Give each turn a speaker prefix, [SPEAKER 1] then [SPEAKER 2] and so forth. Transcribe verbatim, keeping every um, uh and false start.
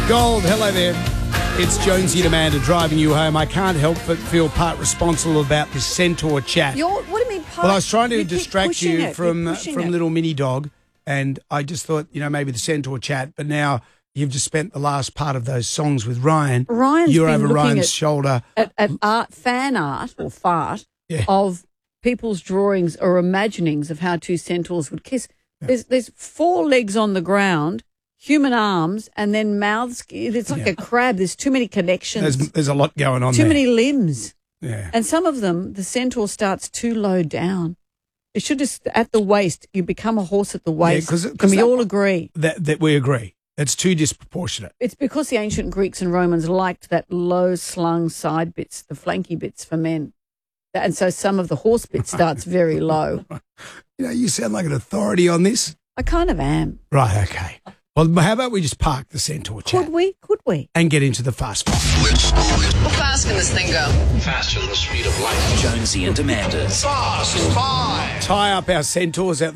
[SPEAKER 1] Gold, hello there. It's Jonesy and Amanda driving you home. I can't help but feel part responsible about this centaur chat.
[SPEAKER 2] You're, what do you mean part?
[SPEAKER 1] Well, I was trying to
[SPEAKER 2] you keep
[SPEAKER 1] distract
[SPEAKER 2] pushing
[SPEAKER 1] you
[SPEAKER 2] it,
[SPEAKER 1] from
[SPEAKER 2] you're
[SPEAKER 1] uh,
[SPEAKER 2] pushing
[SPEAKER 1] from
[SPEAKER 2] it.
[SPEAKER 1] little mini dog, and I just thought, you know, maybe the centaur chat, but now you've just spent the last part of those songs with Ryan.
[SPEAKER 2] Ryan's
[SPEAKER 1] You're
[SPEAKER 2] been
[SPEAKER 1] over
[SPEAKER 2] looking
[SPEAKER 1] Ryan's
[SPEAKER 2] at,
[SPEAKER 1] shoulder.
[SPEAKER 2] At, at art, fan art or fart
[SPEAKER 1] Yeah.
[SPEAKER 2] of people's drawings or imaginings of how two centaurs would kiss. Yeah. There's there's four legs on the ground, human arms, and then mouths. It's like
[SPEAKER 1] Yeah.
[SPEAKER 2] a crab. There's too many connections.
[SPEAKER 1] There's, there's a lot going on
[SPEAKER 2] too
[SPEAKER 1] there.
[SPEAKER 2] many limbs.
[SPEAKER 1] Yeah.
[SPEAKER 2] And some of them, the centaur starts too low down. It should just, at the waist, you become a horse at the waist.
[SPEAKER 1] Yeah, 'cause- 'cause
[SPEAKER 2] Can we
[SPEAKER 1] that-
[SPEAKER 2] all agree?
[SPEAKER 1] That, that we agree. It's too disproportionate.
[SPEAKER 2] It's because the ancient Greeks and Romans liked that low slung side bits, the flanky bits for men. And so some of the horse bit starts very low.
[SPEAKER 1] You know, you sound like an authority on this.
[SPEAKER 2] I kind of am.
[SPEAKER 1] Right, okay. Well, how about we just park the centaur chat
[SPEAKER 2] Could we? Could we?
[SPEAKER 1] and get into the fast five?
[SPEAKER 3] How fast can this thing go?
[SPEAKER 4] Faster than the speed of light.
[SPEAKER 5] Jonesy and Amanda's
[SPEAKER 4] Fast Five.
[SPEAKER 1] Tie up our centaurs out